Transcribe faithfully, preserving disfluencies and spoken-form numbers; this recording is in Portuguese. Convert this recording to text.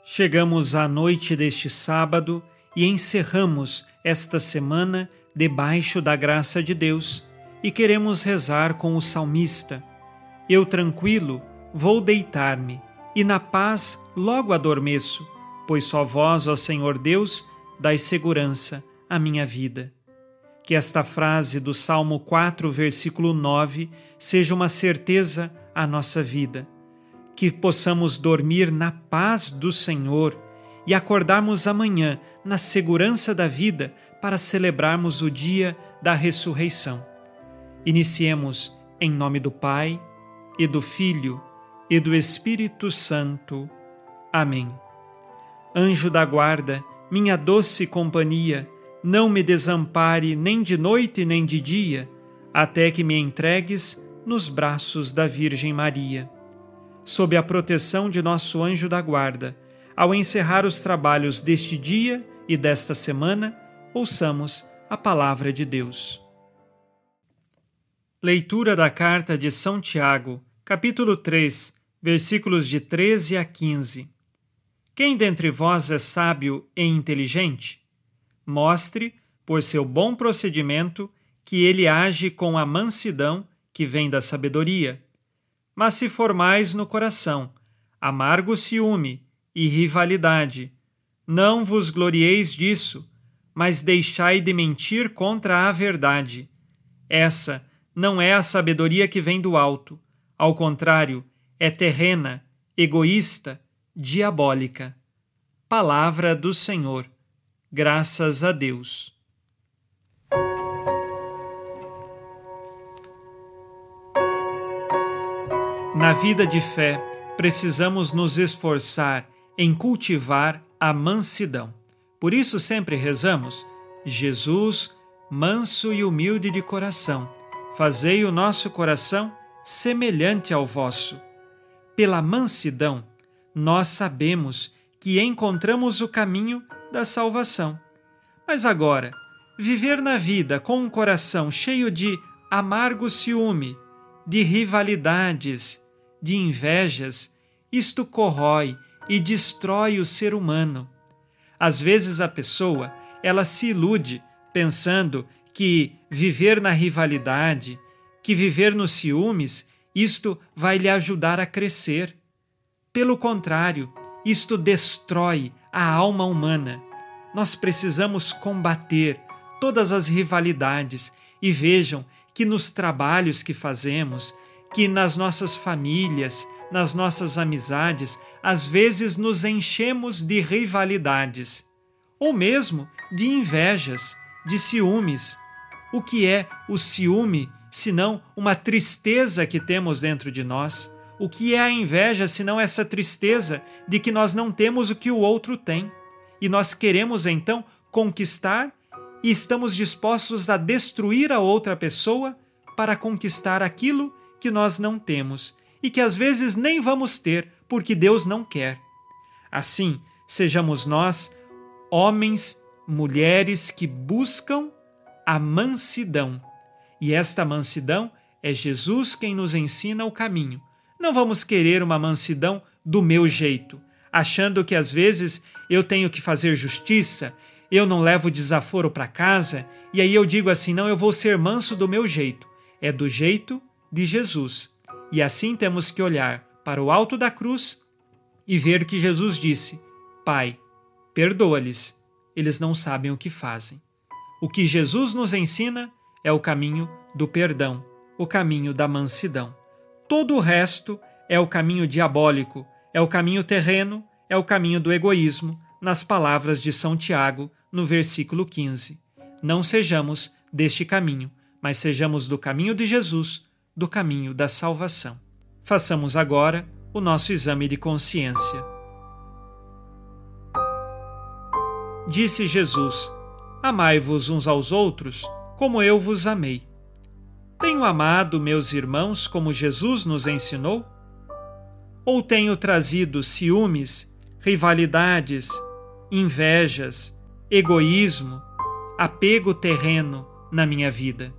Chegamos à noite deste sábado e encerramos esta semana debaixo da graça de Deus e queremos rezar com o salmista. Eu tranquilo vou deitar-me e na paz logo adormeço, pois só vós, ó Senhor Deus, dais segurança à minha vida. Que esta frase do Salmo quatro, versículo nove, seja uma certeza à nossa vida. Que possamos dormir na paz do Senhor e acordarmos amanhã na segurança da vida para celebrarmos o dia da ressurreição. Iniciemos em nome do Pai, e do Filho, e do Espírito Santo. Amém. Anjo da guarda, minha doce companhia, não me desampare nem de noite nem de dia, até que me entregues nos braços da Virgem Maria. Sob a proteção de nosso anjo da guarda, ao encerrar os trabalhos deste dia e desta semana, ouçamos a palavra de Deus. Leitura da carta de São Tiago, capítulo três, versículos de treze a quinze. Quem dentre vós é sábio e inteligente? Mostre, por seu bom procedimento, que ele age com a mansidão que vem da sabedoria. Mas se formais no coração amargo ciúme e rivalidade, não vos glorieis disso, mas deixai de mentir contra a verdade. Essa não é a sabedoria que vem do alto, ao contrário, é terrena, egoísta, diabólica. Palavra do Senhor. Graças a Deus. Na vida de fé, precisamos nos esforçar em cultivar a mansidão. Por isso sempre rezamos: Jesus, manso e humilde de coração, fazei o nosso coração semelhante ao vosso. Pela mansidão, nós sabemos que encontramos o caminho da salvação. Mas agora, viver na vida com um coração cheio de amargo ciúme, de rivalidades, de invejas, isto corrói e destrói o ser humano. Às vezes a pessoa, ela se ilude pensando que viver na rivalidade, que viver nos ciúmes, isto vai lhe ajudar a crescer. Pelo contrário, isto destrói a alma humana. Nós precisamos combater todas as rivalidades e vejam que nos trabalhos que fazemos, que nas nossas famílias, nas nossas amizades, às vezes nos enchemos de rivalidades, ou mesmo de invejas, de ciúmes. O que é o ciúme, senão uma tristeza que temos dentro de nós? O que é a inveja, senão essa tristeza de que nós não temos o que o outro tem? E nós queremos então conquistar e estamos dispostos a destruir a outra pessoa para conquistar aquilo que nós não temos e que às vezes nem vamos ter porque Deus não quer. Assim, sejamos nós homens, mulheres que buscam a mansidão. E esta mansidão é Jesus quem nos ensina o caminho. Não vamos querer uma mansidão do meu jeito, achando que às vezes eu tenho que fazer justiça, eu não levo desaforo para casa, e aí eu digo assim, não, eu vou ser manso do meu jeito. É do jeito de Jesus. E assim temos que olhar para o alto da cruz e ver que Jesus disse: Pai, perdoa-lhes, eles não sabem o que fazem. O que Jesus nos ensina é o caminho do perdão, o caminho da mansidão. Todo o resto é o caminho diabólico, é o caminho terreno, é o caminho do egoísmo, nas palavras de São Tiago, no versículo quinze. Não sejamos deste caminho, mas sejamos do caminho de Jesus, do caminho da salvação. Façamos agora o nosso exame de consciência. Disse Jesus: Amai-vos uns aos outros, como eu vos amei. Tenho amado meus irmãos como Jesus nos ensinou? Ou tenho trazido ciúmes, rivalidades, invejas, egoísmo, apego terreno na minha vida?